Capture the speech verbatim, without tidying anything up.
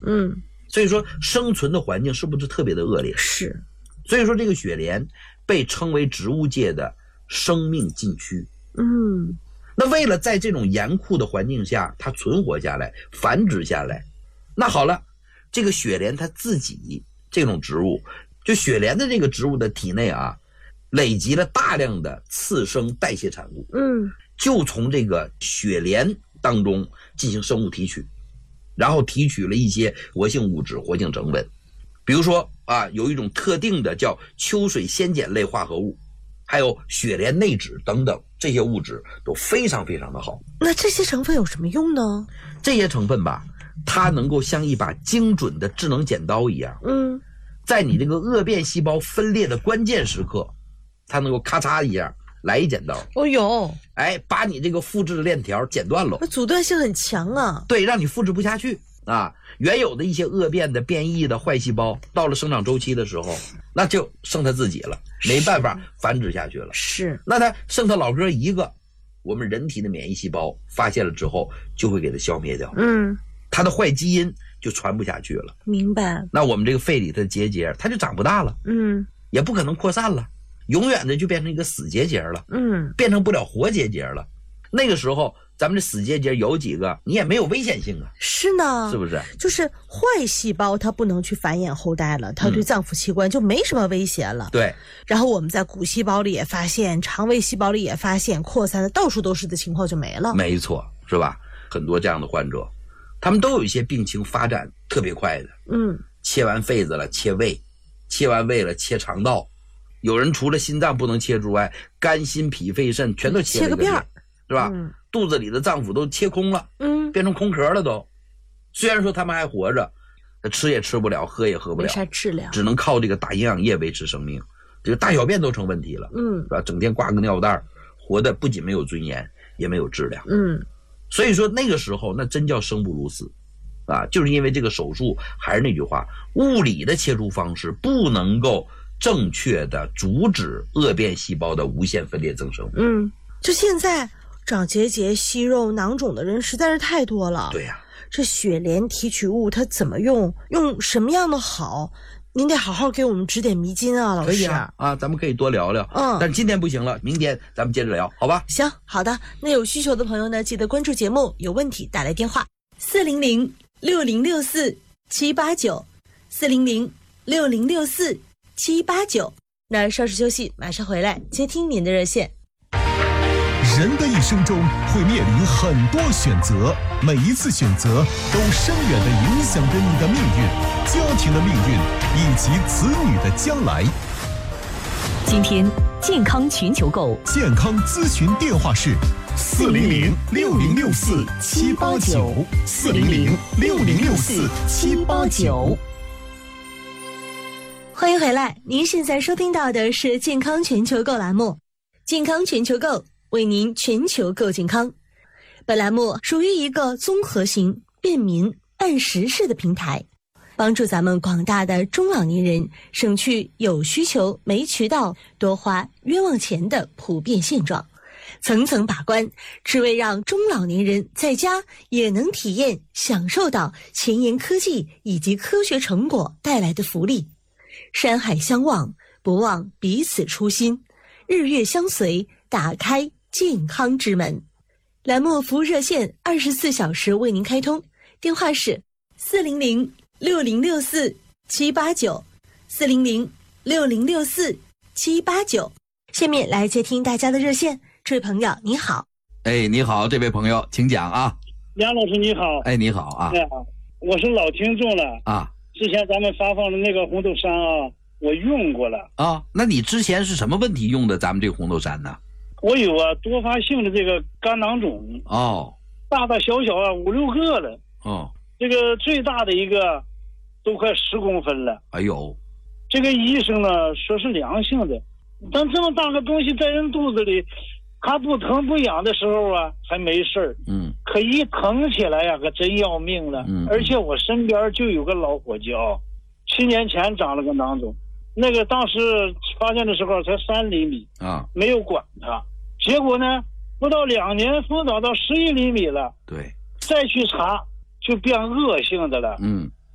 嗯， 所以说生存的环境是不是特别的恶劣？ 是。 所以说这个雪莲被称为植物界的生命禁区。 嗯， 那为了在这种严酷的环境下它存活下来繁殖下来，那好了，这个雪莲它自己这种植物，就雪莲的这个植物的体内啊，累积了大量的次生代谢产物， 嗯， 就从这个雪莲当中进行生物提取，然后提取了一些活性物质、活性成分，比如说啊，有一种特定的叫秋水仙碱类化合物，还有雪莲内酯等等，这些物质都非常非常的好。 那这些成分有什么用呢？ 这些成分吧，它能够像一把精准的智能剪刀一样， 嗯， 在你这个恶变细胞分裂的关键时刻，它能够咔嚓一样来一剪刀， 哦哟， 哎，把你这个复制的链条剪断了， 那阻断性很强啊。 对，让你复制不下去啊。原有的一些恶变的变异的坏细胞，到了生长周期的时候，那就剩它自己了，没办法繁殖下去了。 是， 那它剩它老哥一个，我们人体的免疫细胞发现了之后，就会给它消灭掉。 嗯， 它的坏基因就传不下去了。 明白。 那我们这个肺里的结节，它就长不大了， 嗯， 也不可能扩散了，永远的就变成一个死结节了， 嗯， 变成不了活结节了。那个时候咱们这死结节有几个你也没有危险性啊， 是呢， 是不是？ 就是坏细胞它不能去繁衍后代了，它对脏腑器官就没什么威胁了。 对。 然后我们在骨细胞里也发现，肠胃细胞里也发现，扩散的到处都是的情况就没了。 没错，是吧？很多这样的患者，他们都有一些病情发展特别快的。 嗯， 切完肺子了切胃，切完胃了切肠道，有人除了心脏不能切之外，肝心脾肺肾全都切了一个遍，是吧？嗯，肚子里的脏腑都切空了，嗯，变成空壳了都。虽然说他们还活着，吃也吃不了，喝也喝不了， 没啥质量， 只能靠这个打营养液维持生命。这个大小便都成问题了，嗯，是吧？整天挂个尿袋，活的不仅没有尊严，也没有质量，嗯。所以说那个时候那真叫生不如死，啊，就是因为这个手术，还是那句话，物理的切除方式不能够正确的阻止恶变细胞的无限分裂增生。 嗯，就现在长结节、息肉、囊肿的人实在是太多了。 对呀、啊， 这雪莲提取物它怎么用，用什么样的好？您得好好给我们指点迷津啊，老师。 可以啊，啊，咱们可以多聊聊。嗯，但是今天不行了，明天咱们接着聊，好吧？ 行，好的。那有需求的朋友呢，记得关注节目，有问题打来电话四零零六零六四七八九四零零六零六四七八九。那稍事休息，马上回来接听您的热线。 人的一生中会面临很多选择，每一次选择都深远地影响着你的命运、家庭的命运以及子女的将来。 今天健康全球购健康咨询电话是四零零六零六四七八九四零零六零六四七八九。 欢迎回来，您现在收听到的是健康全球购栏目，健康全球购为您全球购健康。本栏目属于一个综合型、便民、按时事的平台，帮助咱们广大的中老年人省去有需求没渠道、多花冤枉钱的普遍现状，层层把关，只为让中老年人在家也能体验享受到前沿科技以及科学成果带来的福利。山海相望，不忘彼此初心，日月相随，打开健康之门。栏目服务热线二十四小时为您开通，电话是四零零六零六四七八九四零零六零六四七八九。下面来接听大家的热线，这位朋友你好。 哎，你好，这位朋友，请讲啊。 梁老师你好。 哎，你好啊。 哎，我是老听众了啊。 之前咱们发放的那个红豆杉啊，我用过了啊。那你之前是什么问题用的咱们这个红豆杉呢？ 我有啊，多发性的这个肝囊肿哦， 大大小小啊五六个了哦， 这个最大的一个都快十公分了。 哎呦， 这个医生呢说是良性的，但这么大个东西在人肚子里，它不疼不痒的时候啊还没事儿，嗯，可一疼起来呀、啊、可真要命了。嗯，而且我身边就有个老火椒，七年前长了个囊肿，那个当时发现的时候才三厘米啊，没有管它，结果呢不到两年疯长到十一厘米了。 对， 再去查就变恶性的了。嗯，